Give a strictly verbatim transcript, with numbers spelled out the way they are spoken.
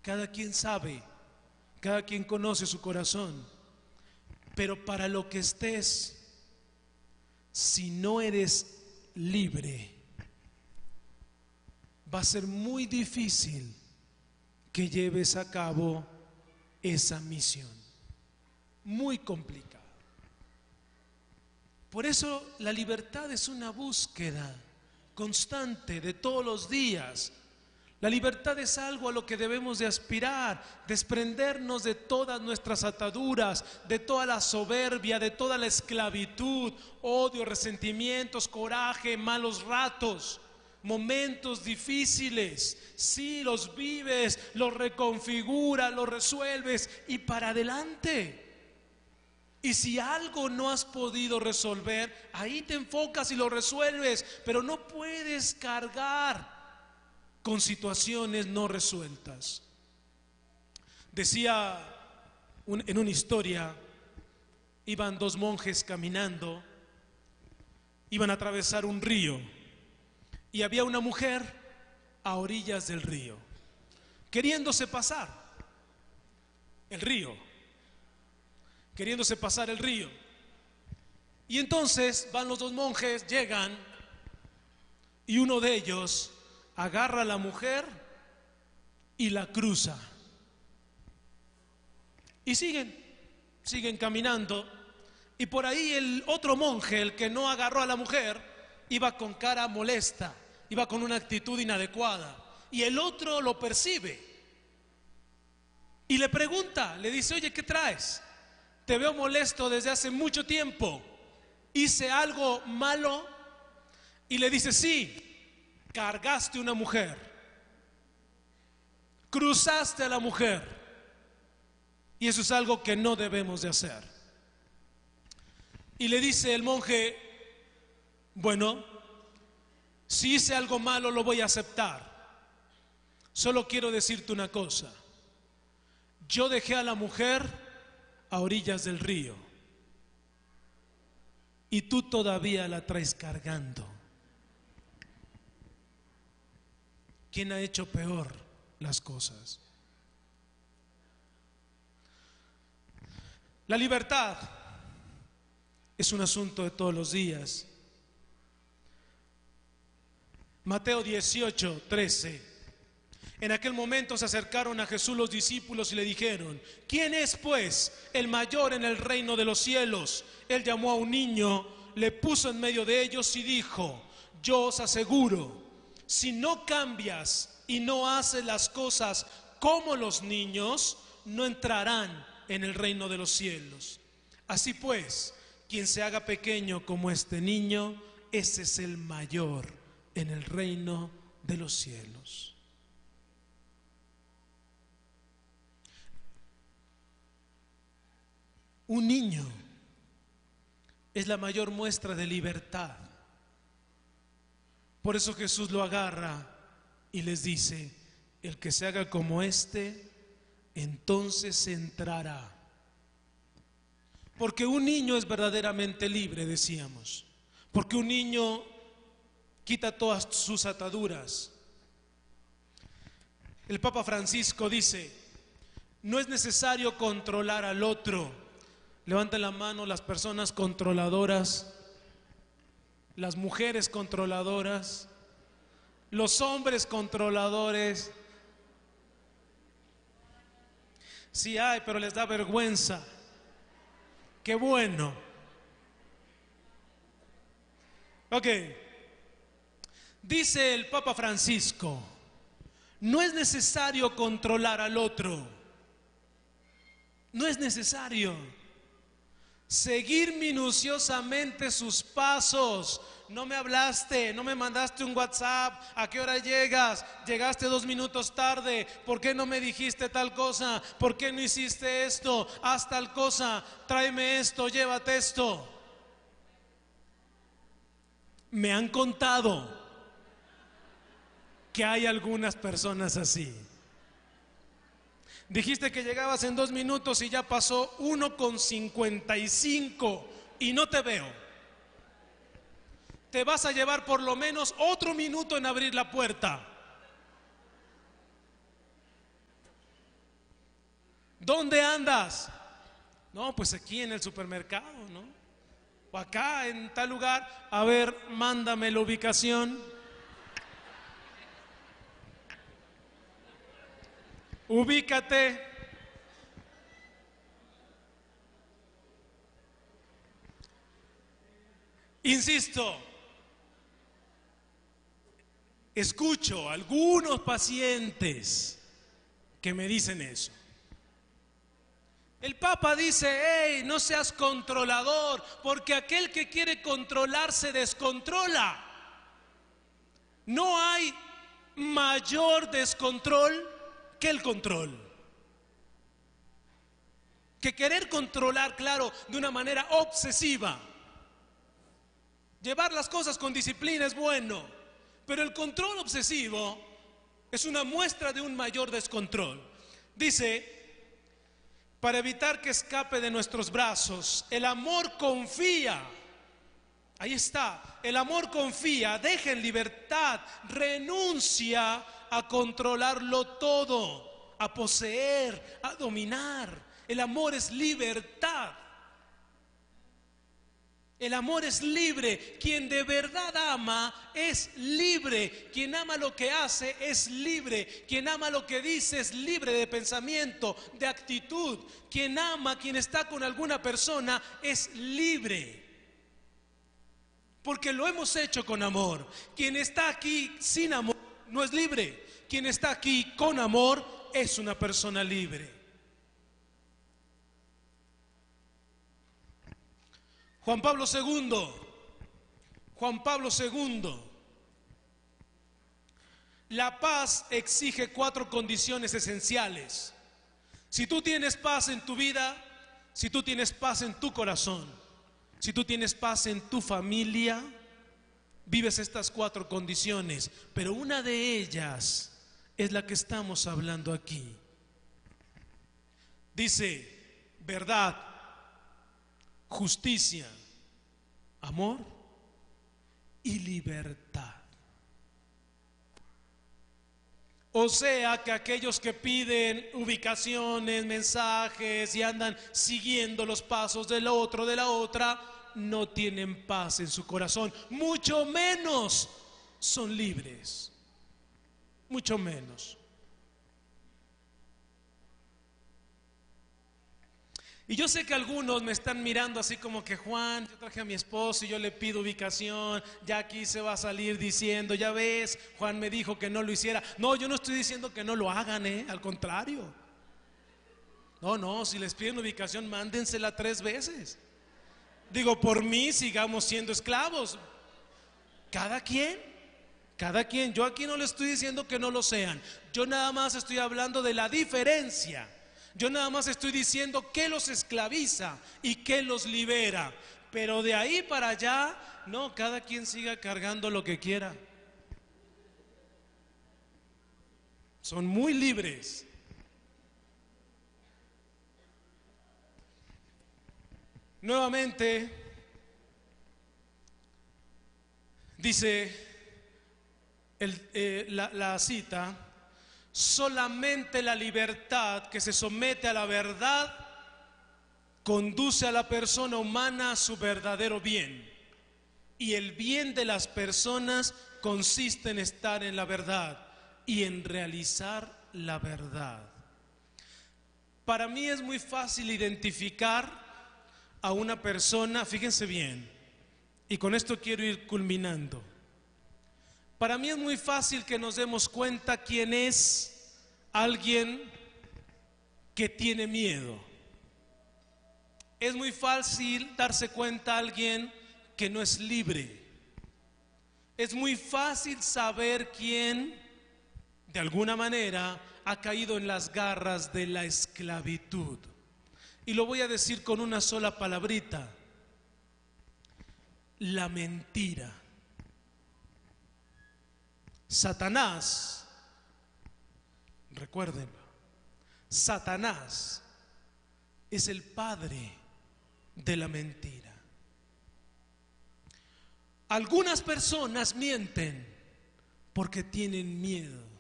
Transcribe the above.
Cada quien sabe, cada quien conoce su corazón. Pero para lo que estés, si no eres libre, va a ser muy difícil que lleves a cabo esa misión. Muy complicado. Por eso la libertad es una búsqueda constante de todos los días. La libertad es algo a lo que debemos de aspirar, desprendernos de todas nuestras ataduras, de toda la soberbia, de toda la esclavitud, odio, resentimientos, coraje, malos ratos, momentos difíciles. Sí, los vives, los reconfiguras, los resuelves y para adelante. Y si algo no has podido resolver, ahí te enfocas y lo resuelves, pero no puedes cargar con situaciones no resueltas. Decía un, en una historia, iban dos monjes caminando, iban a atravesar un río y había una mujer a orillas del río, queriéndose pasar el río, queriéndose pasar el río. Y entonces van los dos monjes, llegan y uno de ellos agarra a la mujer y la cruza. Y siguen, siguen caminando. Y por ahí el otro monje, el que no agarró a la mujer, iba con cara molesta, iba con una actitud inadecuada. Y el otro lo percibe. Y le pregunta, le dice: oye, ¿qué traes? Te veo molesto desde hace mucho tiempo. ¿Hice algo malo? Y le dice: sí. Cargaste una mujer, cruzaste a la mujer, y eso es algo que no debemos de hacer. Y le dice el monje: bueno, si hice algo malo lo voy a aceptar, solo quiero decirte una cosa: yo dejé a la mujer a orillas del río y tú todavía la traes cargando. ¿Quién ha hecho peor las cosas? La libertad es un asunto de todos los días. Mateo dieciocho, trece. En aquel momento se acercaron a Jesús los discípulos y le dijeron: ¿quién es pues el mayor en el reino de los cielos? Él llamó a un niño, le puso en medio de ellos y dijo: yo os aseguro, si no cambias y no haces las cosas como los niños, no entrarán en el reino de los cielos. Así pues, quien se haga pequeño como este niño, ese es el mayor en el reino de los cielos. Un niño es la mayor muestra de libertad. Por eso Jesús lo agarra y les dice: el que se haga como este, entonces entrará. Porque un niño es verdaderamente libre, decíamos. Porque un niño quita todas sus ataduras. El Papa Francisco dice: no es necesario controlar al otro. Levanten la mano las personas controladoras, las mujeres controladoras, los hombres controladores. Sí hay, pero les da vergüenza. Qué bueno. Ok. Dice el Papa Francisco: no es necesario controlar al otro. No es necesario seguir minuciosamente sus pasos. No me hablaste, no me mandaste un WhatsApp, ¿a qué hora llegas? Llegaste dos minutos tarde, ¿por qué no me dijiste tal cosa? ¿Por qué no hiciste esto? Haz tal cosa, tráeme esto, llévate esto. Me han contado que hay algunas personas así. Dijiste que llegabas en dos minutos y ya pasó uno con cincuenta y cinco y no te veo. Te vas a llevar por lo menos otro minuto en abrir la puerta. ¿Dónde andas? No, pues aquí en el supermercado, ¿no? O acá en tal lugar. A ver, mándame la ubicación. Ubícate. Insisto, escucho a algunos pacientes que me dicen eso. El Papa dice: hey, no seas controlador, porque aquel que quiere controlar se descontrola. No hay mayor descontrol que el control. Que querer controlar, claro, de una manera obsesiva. Llevar las cosas con disciplina es bueno, pero el control obsesivo es una muestra de un mayor descontrol. Dice: para evitar que escape de nuestros brazos, el amor confía. Ahí está, el amor confía, deja en libertad, renuncia a controlarlo todo, a poseer, a dominar. El amor es libertad. El amor es libre. Quien de verdad ama es libre. Quien ama lo que hace es libre. Quien ama lo que dice es libre de pensamiento, de actitud. Quien ama, quien está con alguna persona es libre. Porque lo hemos hecho con amor. Quien está aquí sin amor no es libre. Quien está aquí con amor es una persona libre. Juan Pablo segundo, Juan Pablo segundo, la paz exige cuatro condiciones esenciales. Si tú tienes paz en tu vida, si tú tienes paz en tu corazón, si tú tienes paz en tu familia, vives estas cuatro condiciones, pero una de ellas es la que estamos hablando aquí. Dice: verdad, justicia, amor y libertad. O sea que aquellos que piden ubicaciones, mensajes y andan siguiendo los pasos del otro, de la otra, no tienen paz en su corazón, mucho menos son libres, mucho menos. Y yo sé que algunos me están mirando así como que: Juan, yo traje a mi esposo y yo le pido ubicación, ya aquí se va a salir diciendo: ya ves, Juan me dijo que no lo hiciera. No, yo no estoy diciendo que no lo hagan, ¿eh? Al contrario. No, no, si les piden ubicación, mándensela tres veces. Digo, por mí sigamos siendo esclavos. Cada quien, cada quien. Yo aquí no le estoy diciendo que no lo sean. Yo nada más estoy hablando de la diferencia. Yo nada más estoy diciendo qué los esclaviza y qué los libera. Pero de ahí para allá, no, cada quien siga cargando lo que quiera. Son muy libres. Nuevamente, dice el, eh, la, la cita: solamente la libertad que se somete a la verdad conduce a la persona humana a su verdadero bien. Y el bien de las personas consiste en estar en la verdad y en realizar la verdad. Para mí es muy fácil identificar a una persona, fíjense bien, y con esto quiero ir culminando. Para mí es muy fácil que nos demos cuenta quién es alguien que tiene miedo. Es muy fácil darse cuenta a alguien que no es libre. Es muy fácil saber quién, de alguna manera, ha caído en las garras de la esclavitud. Y lo voy a decir con una sola palabrita: la mentira. Satanás, recuerden, Satanás es el padre de la mentira. Algunas personas mienten porque tienen miedo.